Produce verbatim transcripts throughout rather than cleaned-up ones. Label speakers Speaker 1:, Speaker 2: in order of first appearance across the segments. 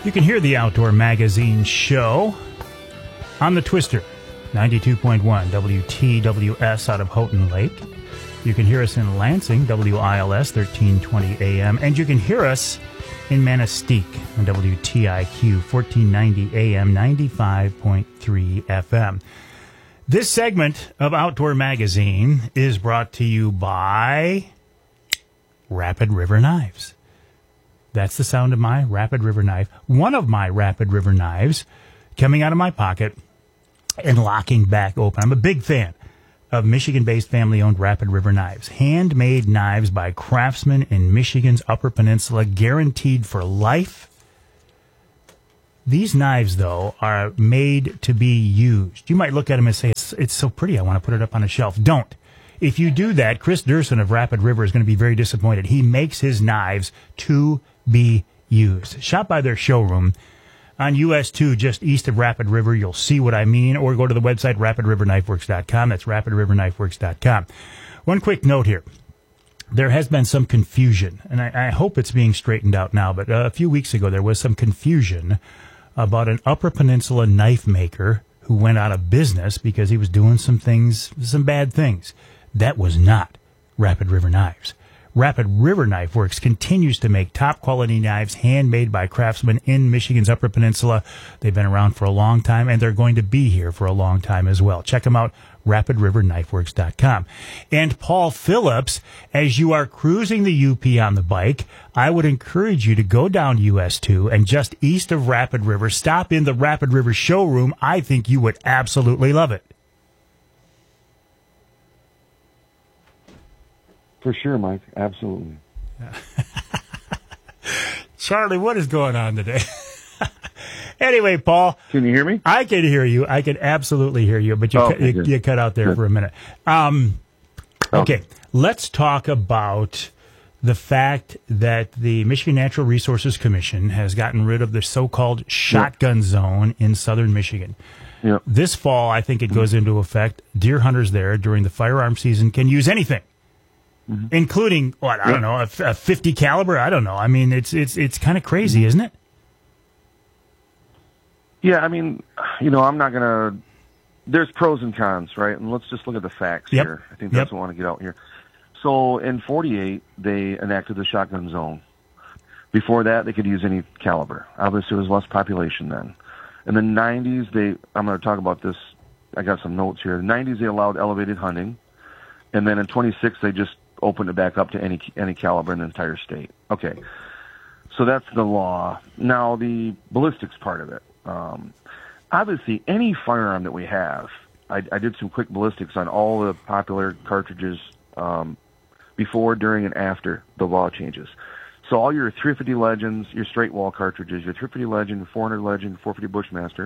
Speaker 1: You can hear the Outdoor Magazine show on the Twister, ninety-two point one W T W S out of Houghton Lake. You can hear us in Lansing, W I L S, thirteen twenty A M. And you can hear us in Manistee on W T I Q, fourteen ninety A M, ninety-five point three F M. This segment of Outdoor Magazine is brought to you by Rapid River Knives. That's the sound of my Rapid River knife. One of my Rapid River knives coming out of my pocket and locking back open. I'm a big fan of Michigan-based family-owned Rapid River Knives. Handmade knives by craftsmen in Michigan's Upper Peninsula, guaranteed for life. These knives, though, are made to be used. You might look at them and say, it's, it's so pretty, I want to put it up on a shelf. Don't. If you do that, Chris Durson of Rapid River is going to be very disappointed. He makes his knives to be used. Shop by their showroom on U S two, just east of Rapid River. You'll see what I mean, or go to the website, rapid river knife works dot com. That's rapid river knife works dot com. One quick note here. There has been some confusion, and I, I hope it's being straightened out now, but uh, a few weeks ago there was some confusion about an Upper Peninsula knife maker who went out of business because he was doing some things, some bad things. That was not Rapid River Knives. Rapid River Knife Works continues to make top-quality knives handmade by craftsmen in Michigan's Upper Peninsula. They've been around for a long time, and they're going to be here for a long time as well. Check them out, rapid river knife works dot com. And Paul Phillips, as you are cruising the U P on the bike, I would encourage you to go down U S two and just east of Rapid River, stop in the Rapid River showroom. I think you would absolutely love it.
Speaker 2: For sure, Mike. Absolutely.
Speaker 1: Charlie, what is going on today? Anyway, Paul.
Speaker 2: Can you hear me?
Speaker 1: I can hear you. I can absolutely hear you, but you,
Speaker 2: oh,
Speaker 1: cu- you, you cut out there good. for a minute. Um, okay. okay, let's talk about the fact that the Michigan Natural Resources Commission has gotten rid of the so-called shotgun yep. zone in southern Michigan.
Speaker 2: Yep.
Speaker 1: This fall, I think it goes into effect. Deer hunters there during the firearm season can use anything. Mm-hmm. Including what I don't know, a, a fifty caliber. I don't know. I mean, it's it's it's kind of crazy, mm-hmm. isn't it?
Speaker 2: Yeah, I mean, you know, I'm not gonna. There's pros and cons, right? And let's just look at the facts
Speaker 1: yep.
Speaker 2: here. I think that's
Speaker 1: yep.
Speaker 2: what I want to get out here. So in forty-eight, they enacted the shotgun zone. Before that, they could use any caliber. Obviously, there was less population then. In the nineties, they. I'm going to talk about this. I got some notes here. In the nineties, they allowed elevated hunting, and then in twenty-six, they just opened it back up to any any caliber in the entire state. Okay, so that's the law. Now the ballistics part of it. Um, obviously, any firearm that we have, I, I did some quick ballistics on all the popular cartridges um, before, during, and after the law changes. So all your three fifty Legends, your straight wall cartridges, your three fifty Legend, four hundred Legend, four fifty Bushmaster.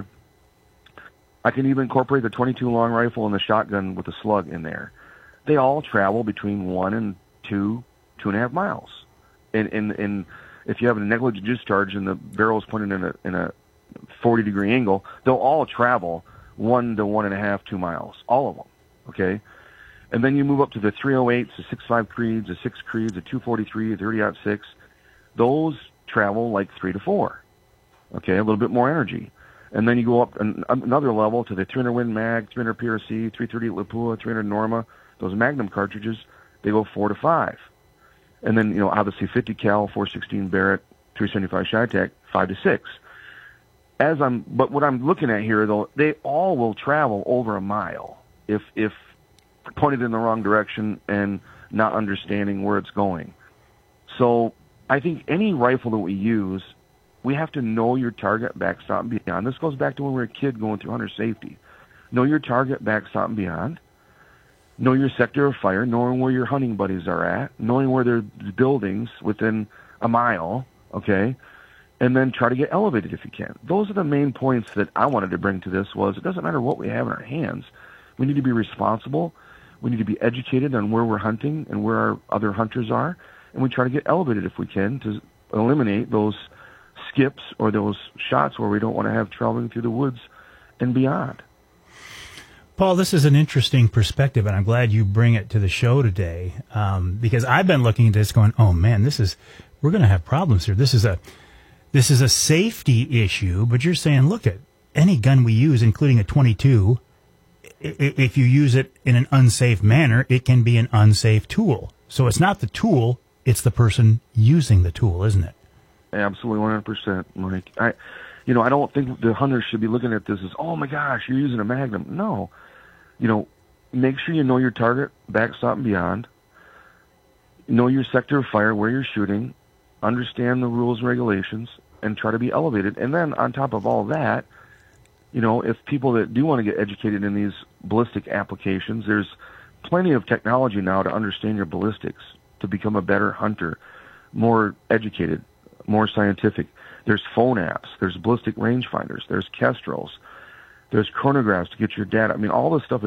Speaker 2: I can even incorporate the twenty-two long rifle and the shotgun with the slug in there. They all travel between one and two, two and a half miles. And, and, and if you have a negligent discharge and the barrel is pointed in a, in a forty degree angle, they'll all travel one to one and a half, two miles, all of them. Okay. And then you move up to the three oh eights, the six five Creeds, the six Creeds, the two forty-three, the thirty aught six. Those travel like three to four. Okay. A little bit more energy. And then you go up an, another level to the three hundred Win Mag, three hundred P R C, three thirty Lapua, three hundred Norma. Those Magnum cartridges, they go four to five. And then, you know, obviously fifty cal, four sixteen Barrett, three seventy-five Shytech, five to six. As I'm, but what I'm looking at here, though, they all will travel over a mile if, if pointed in the wrong direction and not understanding where it's going. So I think any rifle that we use, we have to know your target, backstop, and beyond. This goes back to when we were a kid going through hunter safety. Know your target, backstop, and beyond. Know your sector of fire, knowing where your hunting buddies are at, knowing where there's buildings within a mile, okay, and then try to get elevated if you can. Those are the main points that I wanted to bring to this was it doesn't matter what we have in our hands. We need to be responsible. We need to be educated on where we're hunting and where our other hunters are, and we try to get elevated if we can to eliminate those skips or those shots where we don't want to have traveling through the woods and beyond.
Speaker 1: Paul, this is an interesting perspective, and I'm glad you bring it to the show today, um, because I've been looking at this going, oh, man, this is we're going to have problems here. This is a This is a safety issue, but you're saying, look at any gun we use, including a twenty-two, if you use it in an unsafe manner, it can be an unsafe tool. So it's not the tool, it's the person using the tool, isn't it?
Speaker 2: Absolutely, one hundred percent, Mike. I, you know, I don't think the hunters should be looking at this as, oh my gosh, you're using a Magnum. No. You know, make sure you know your target, backstop and beyond. Know your sector of fire, where you're shooting. Understand the rules and regulations, and try to be elevated. And then on top of all that, you know, if people that do want to get educated in these ballistic applications, there's plenty of technology now to understand your ballistics, to become a better hunter, more educated, more scientific. There's phone apps, there's ballistic rangefinders, there's Kestrels, there's chronographs to get your data. I mean, all this stuff